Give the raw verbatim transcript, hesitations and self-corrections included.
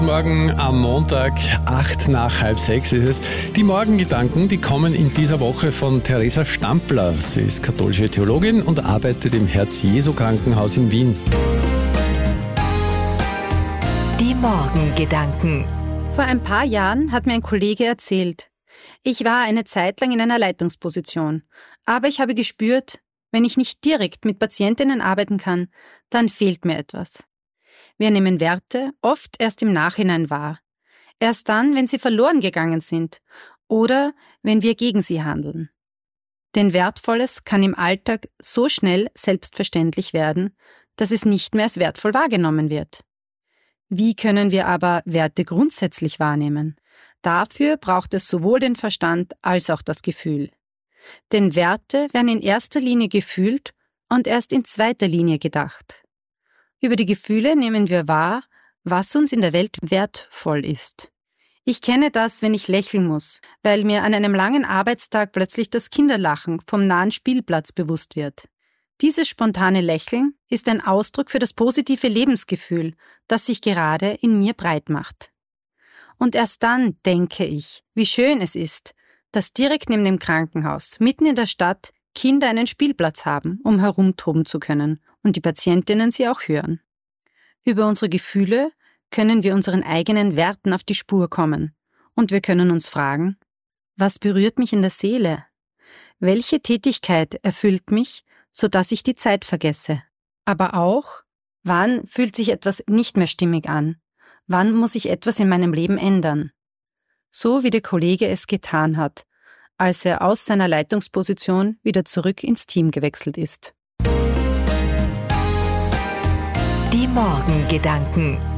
Morgen am Montag, acht nach halb sechs ist es. Die Morgengedanken, die kommen in dieser Woche von Theresa Stampler. Sie ist katholische Theologin und arbeitet im Herz-Jesu-Krankenhaus in Wien. Die Morgengedanken. Vor ein paar Jahren hat mir ein Kollege erzählt, ich war eine Zeit lang in einer Leitungsposition, aber ich habe gespürt, wenn ich nicht direkt mit Patientinnen arbeiten kann, dann fehlt mir etwas. Wir nehmen Werte oft erst im Nachhinein wahr. Erst dann, wenn sie verloren gegangen sind oder wenn wir gegen sie handeln. Denn Wertvolles kann im Alltag so schnell selbstverständlich werden, dass es nicht mehr als wertvoll wahrgenommen wird. Wie können wir aber Werte grundsätzlich wahrnehmen? Dafür braucht es sowohl den Verstand als auch das Gefühl. Denn Werte werden in erster Linie gefühlt und erst in zweiter Linie gedacht. Über die Gefühle nehmen wir wahr, was uns in der Welt wertvoll ist. Ich kenne das, wenn ich lächeln muss, weil mir an einem langen Arbeitstag plötzlich das Kinderlachen vom nahen Spielplatz bewusst wird. Dieses spontane Lächeln ist ein Ausdruck für das positive Lebensgefühl, das sich gerade in mir breit macht. Und erst dann denke ich, wie schön es ist, dass direkt neben dem Krankenhaus, mitten in der Stadt, Kinder einen Spielplatz haben, um herumtoben zu können und die Patientinnen sie auch hören. Über unsere Gefühle können wir unseren eigenen Werten auf die Spur kommen und wir können uns fragen, was berührt mich in der Seele? Welche Tätigkeit erfüllt mich, sodass ich die Zeit vergesse? Aber auch, wann fühlt sich etwas nicht mehr stimmig an? Wann muss ich etwas in meinem Leben ändern? So wie der Kollege es getan hat, als er aus seiner Leitungsposition wieder zurück ins Team gewechselt ist. Die Morgengedanken.